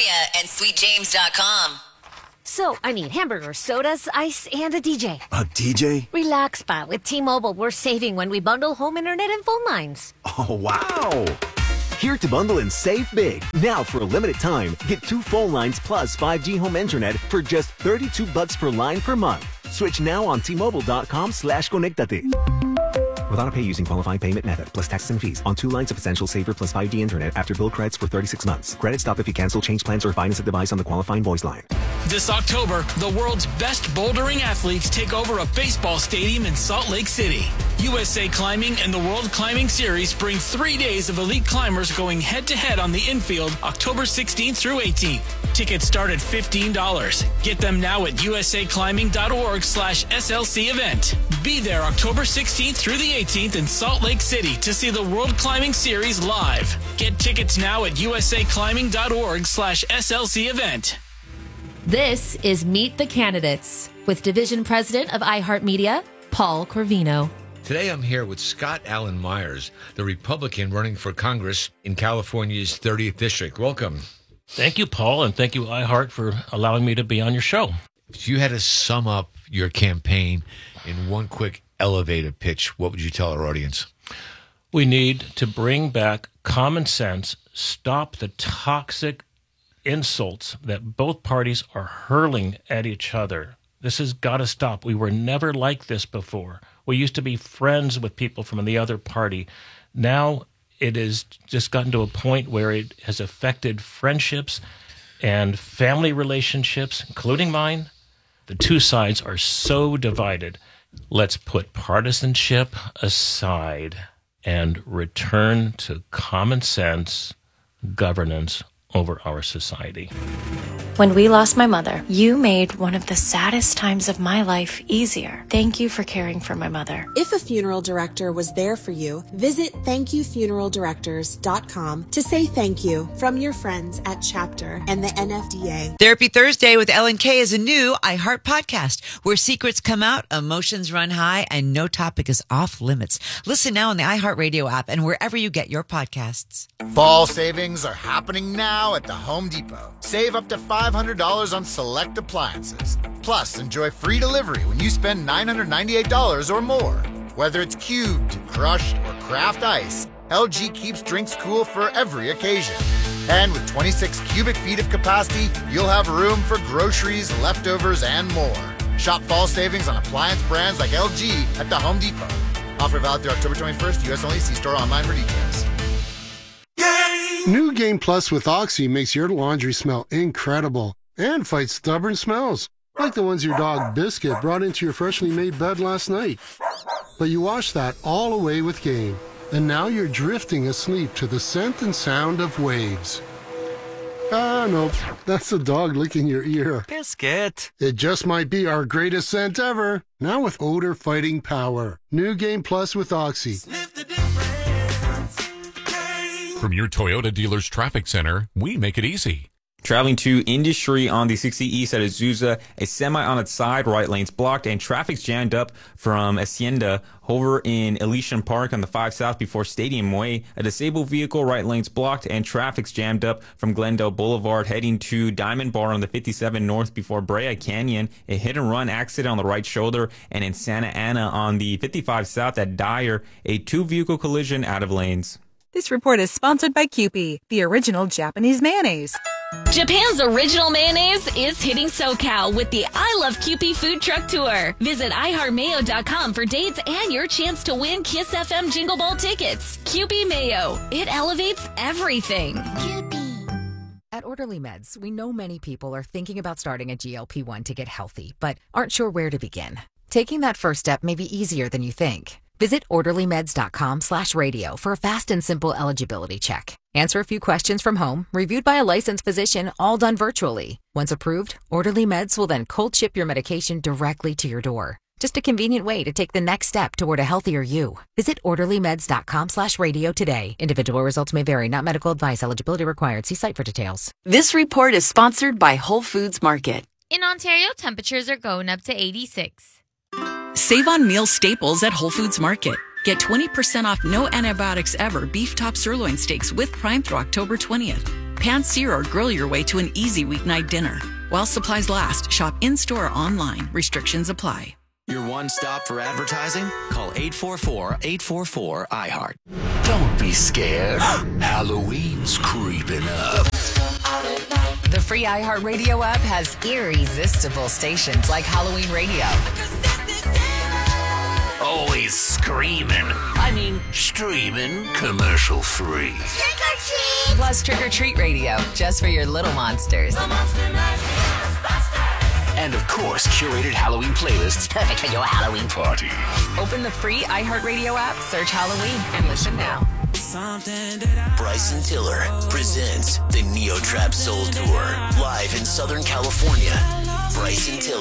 and sweetjames.com. So, I need hamburgers, sodas, ice, and a DJ. A DJ? Relax, Pa. With T-Mobile, we're saving when we bundle home internet and phone lines. Oh, wow. Here to bundle and save big. Now, for a limited time, get 2 phone lines plus 5G home internet for just $32 per line per month. Switch now on T-Mobile.com/conectate. With auto pay using qualifying payment method plus taxes and fees on 2 lines of Essential Saver plus 5G internet after bill credits for 36 months. Credit stop if you cancel, change plans, or finance a device on the qualifying voice line. This October, the world's best bouldering athletes take over a baseball stadium in Salt Lake City. USA Climbing and the World Climbing Series bring 3 days of elite climbers going head-to-head on the infield October 16th through 18th. Tickets start at $15. Get them now at usaclimbing.org/SLC event. Be there October 16th through the 18th in Salt Lake City to see the World Climbing Series live. Get tickets now at usaclimbing.org/SLC event. This is Meet the Candidates with Division President of iHeartMedia, Paul Corvino. Today I'm here with Scott Allen Myers, the Republican running for Congress in California's 30th District. Welcome. Thank you, Paul, and thank you, iHeart, for allowing me to be on your show. If you had to sum up your campaign in one quick elevator pitch, what would you tell our audience? We need to bring back common sense, stop the toxic insults that both parties are hurling at each other. This has got to stop. We were never like this before. We used to be friends with people from the other party. Now it has just gotten to a point where it has affected friendships and family relationships, including mine. The two sides are so divided. Let's put partisanship aside and return to common sense governance over our society. When we lost my mother, you made one of the saddest times of my life easier. Thank you for caring for my mother. If a funeral director was there for you, visit thankyoufuneraldirectors.com to say thank you from your friends at Chapter and the NFDA. Therapy Thursday with Ellen Kay is a new iHeart podcast where secrets come out, emotions run high, and no topic is off limits. Listen now on the iHeartRadio app and wherever you get your podcasts. Fall savings are happening now at the Home Depot. Save up to $500 on select appliances. Plus, enjoy free delivery when you spend $998 or more. Whether it's cubed, crushed, or craft ice, LG keeps drinks cool for every occasion. And with 26 cubic feet of capacity, you'll have room for groceries, leftovers, and more. Shop fall savings on appliance brands like LG at the Home Depot. Offer valid through October 21st, U.S. only. See store online for details. New Game Plus with Oxy makes your laundry smell incredible and fights stubborn smells, like the ones your dog Biscuit brought into your freshly made bed last night. But you washed that all away with Game, and now you're drifting asleep to the scent and sound of waves. Ah, nope, that's the dog licking your ear. Biscuit. It just might be our greatest scent ever, now with odor-fighting power. New Game Plus with Oxy. From your Toyota dealer's traffic center, we make it easy. Traveling to Industry on the 60 East at Azusa, a semi on its side, right lanes blocked, and traffic's jammed up from Hacienda over in Elysian Park on the 5 South before Stadium Way. A disabled vehicle, right lanes blocked, and traffic's jammed up from Glendale Boulevard heading to Diamond Bar on the 57 North before Brea Canyon. A hit-and-run accident on the right shoulder, and in Santa Ana on the 55 South at Dyer, a two-vehicle collision out of lanes. This report is sponsored by Kewpie, the original Japanese mayonnaise. Japan's original mayonnaise is hitting SoCal with the I Love Kewpie food truck tour. Visit iHeartMayo.com for dates and your chance to win Kiss FM Jingle Ball tickets. Kewpie Mayo. It elevates everything. At Orderly Meds, we know many people are thinking about starting a GLP-1 to get healthy, but aren't sure where to begin. Taking that first step may be easier than you think. Visit orderlymeds.com/radio for a fast and simple eligibility check. Answer a few questions from home, reviewed by a licensed physician, all done virtually. Once approved, Orderly Meds will then cold ship your medication directly to your door. Just a convenient way to take the next step toward a healthier you. Visit orderlymeds.com/radio today. Individual results may vary, not medical advice. Eligibility required. See site for details. This report is sponsored by Whole Foods Market. In Ontario, temperatures are going up to 86. Save on meal staples at Whole Foods Market. Get 20% off no antibiotics ever beef top sirloin steaks with Prime through October 20th. Pan-sear or grill your way to an easy weeknight dinner. While supplies last, shop in-store or online. Restrictions apply. Your one stop for advertising? Call 844-844-IHEART. Don't be scared. Halloween's creeping up. The free iHeartRadio app has irresistible stations like Halloween Radio. Always screaming. I mean, streaming commercial free. Plus Trick or Treat Radio, just for your little monsters. And of course, curated Halloween playlists perfect for your Halloween party. Open the free iHeartRadio app, search Halloween, and listen now. Bryson Tiller presents the Neo Trap Soul Tour live in Southern California. Bryson Tiller.